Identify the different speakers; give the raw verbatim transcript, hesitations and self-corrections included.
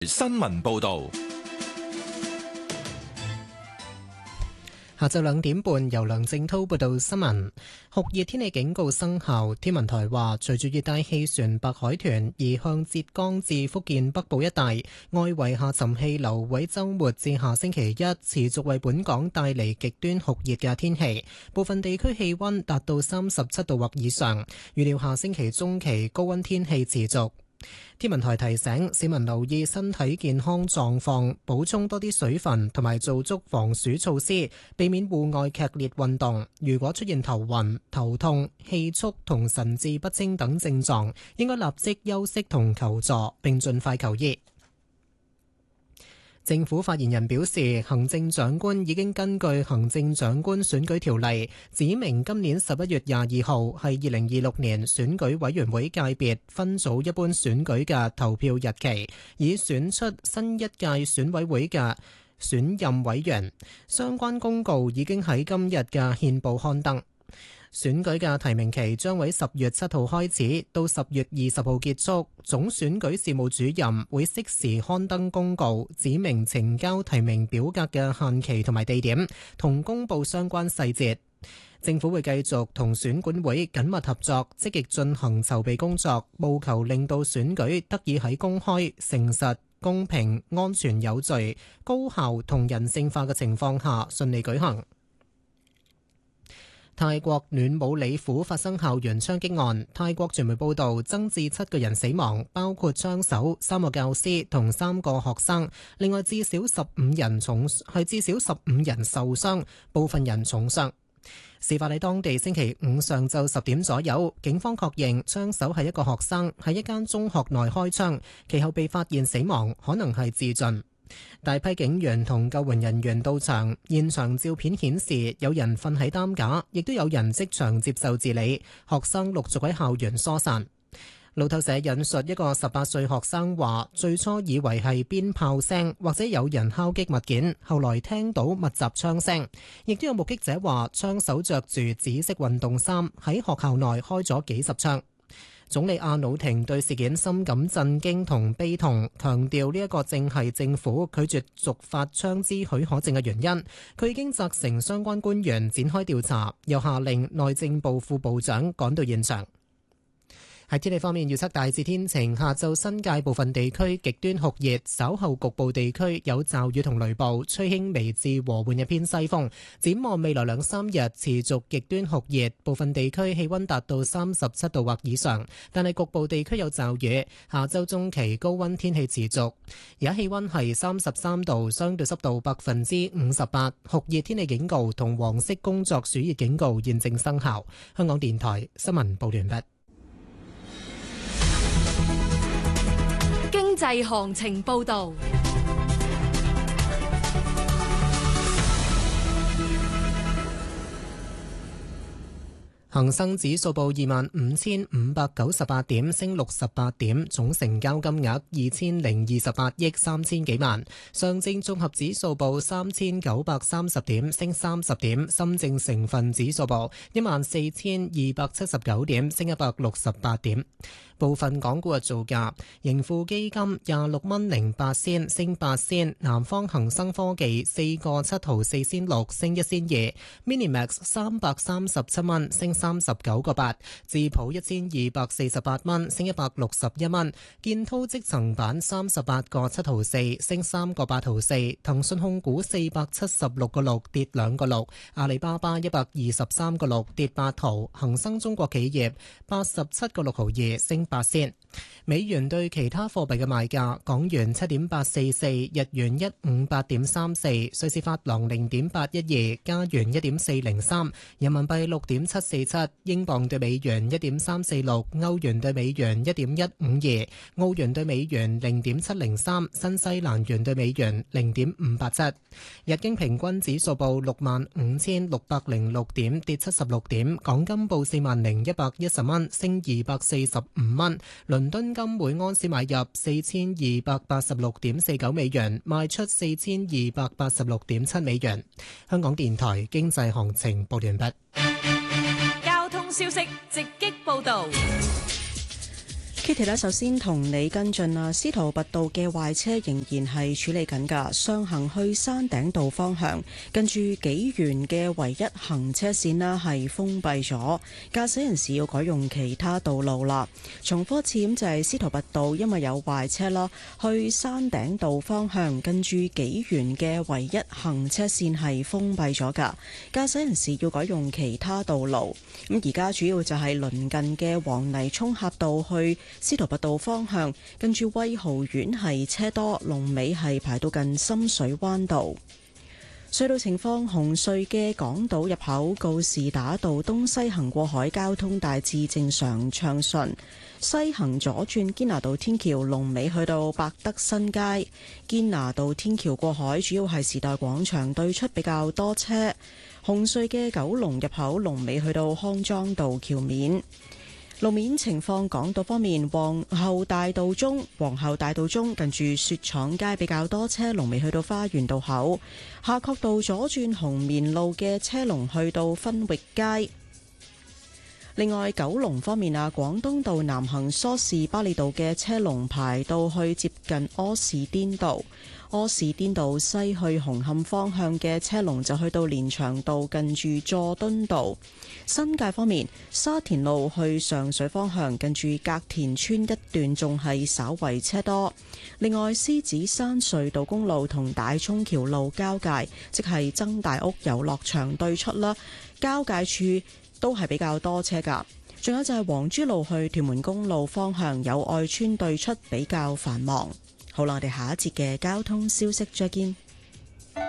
Speaker 1: 新聞報道。
Speaker 2: 下晝兩點半，由梁正滔報道新聞。酷熱天氣警告生效，天文台話，隨住熱帶氣旋白海豚移向浙江至福建北部一帶，外圍下沉氣流會週末至下星期一持續為本港帶嚟極端酷熱嘅天氣，部分地區氣溫達到三十七度或以上。預料下星期中期高溫天氣持續。天文台提醒市民留意身體健康狀況，補充多啲水分同埋做足防暑措施，避免戶外劇烈運動。如果出現頭暈、頭痛、氣促同神志不清等症狀，應該立即休息同求助，並盡快求醫。政府發言人表示，行政長官已經根據行政長官選舉條例指明今年十一月廿二號係二零二六年選舉委員會界別分組一般選舉嘅投票日期，以選出新一屆選委會嘅選任委員。相關公告已經喺今日嘅憲報刊登。選舉嘅提名期將喺十月七號開始，到十月二十號結束。總選舉事務主任會適時刊登公告，指明呈交提名表格嘅限期同埋地點，同公佈相關細節。政府會繼續同選管會緊密合作，積極進行籌備工作，務求令到選舉得以喺公開、誠實、公平、安全有序、高效同人性化嘅情況下順利舉行。泰國暖武里府發生校園槍擊案，泰國傳媒報道增至七個人死亡，包括槍手、三個教師同三個學生，另外至少十五人重係至少十五人受傷，部分人重傷。事發喺當地星期五上晝十點左右，警方確認槍手係一個學生，喺一間中學內開槍，其後被發現死亡，可能係自盡。大批警員同救援人員到場，現場照片顯示有人瞓喺擔架，亦都有人即場接受治理。學生陸續喺校園疏散。路透社引述一個十八歲學生話，最初以為係鞭炮聲或者有人敲擊物件，後來聽到密集槍聲。亦都有目擊者話，槍手着住紫色運動衫喺學校內開咗幾十槍。總理阿努廷對事件深感震驚同悲痛，強調呢一個正係政府拒絕續發槍支許可證嘅原因。佢已經責成相關官員展開調查，又下令內政部副部長趕到現場。喺天氣方面，預測大致天晴，下晝新界部分地區極端酷熱，稍後局部地區有驟雨同雷暴，吹輕微至和緩一偏西風。展望未來兩三日持續極端酷熱，部分地區氣溫達到三十七度或以上，但係局部地區有驟雨。下週中期高溫天氣持續，而家氣溫係三十三度，相對濕度百分之五十八，酷熱天氣警告同黃色工作暑熱警告現正生效。香港電台新聞報完畢。
Speaker 3: 經濟行情報道。
Speaker 2: 恒生指數報二萬五千五百九十八點，升六十八點，總成交金額二千零二十八億三千幾萬。上證綜合指數報三千九百三十點，升三十點。深證成分指數報一萬四千二百七十九點，升一百六十八點。部分港股嘅造價，盈富基金廿六蚊零八仙，升八仙；南方恒生科技四個七毫四仙六，升一仙二；Minimax 三百三十七蚊，升三十九個八；智普一千二百四十八蚊，升一百六十一蚊；建滔積層板三十八個七毫四，升三個八毫四；騰訊控股四百七十六個六，跌兩個六；阿里巴巴一百二十三個六，跌八毫；恒生中國企業八十七個六毫二，升八仙。美元對其他貨幣嘅賣價：港元七點八四四，日元一五八點三四，瑞士法郎零點八一二，加元一點四零三，人民幣六點七四七，英鎊對美元一點三四六，歐元對美元一點一五二，澳元對美元零點七零三，新西蘭元對美元零點五八七。日經平均指數報六萬五千六百零六點，跌七十六點。港金報四萬零一百一十蚊，升二百四十五蚊。倫敦金每安士買入四千二百八十六點四九美元，賣出四千二百八十六點七美元。香港電台經濟行情報完畢。
Speaker 3: 交通消息直擊報道。
Speaker 1: Kitty 咧，首先同你跟進啊，司徒拔道嘅壞車仍然係處理緊㗎，上行去山頂道方向，近住紀元嘅唯一行車線啦係封閉咗，駕駛人士要改用其他道路啦。重複一次咁就係司徒拔道，因為有壞車啦，去山頂道方向，近住紀元嘅唯一行車線係封閉咗㗎，駕駛人士要改用其他道路。咁而家主要就係鄰近嘅黃泥涌峽道去司徒拔道方向，跟住威豪苑係車多，龍尾係排到近深水灣道。隧道情況，紅隧嘅港島入口告士打道東西行過海交通大致正常暢順，西行左轉堅拿道天橋龍尾去到百德新街，堅拿道天橋過海主要係時代廣場對出比較多車。紅隧嘅九龍入口龍尾去到康莊道橋面。路面情況，港島方面，皇后大道中皇后大道中近住雪廠街比較多車，龍尾去到花園道口。夏慤道左轉紅棉路嘅車龍去到分域街。另外，九龍方面啊，廣東道南行梳士巴利道嘅車龍排到去接近柯士甸道。柯士甸道西去紅磡方向嘅車龍就去到連翔道近住佐敦道。新界方面，沙田路去上水方向近住隔田村一段仲係稍為車多。另外，獅子山隧道公路同大涌橋路交界，即係曾大屋遊樂場對出啦，交界處都係比較多車㗎。仲有就係黃珠路去屯門公路方向友愛村對出比較繁忙。好啦，我哋下一節嘅交通消息再見。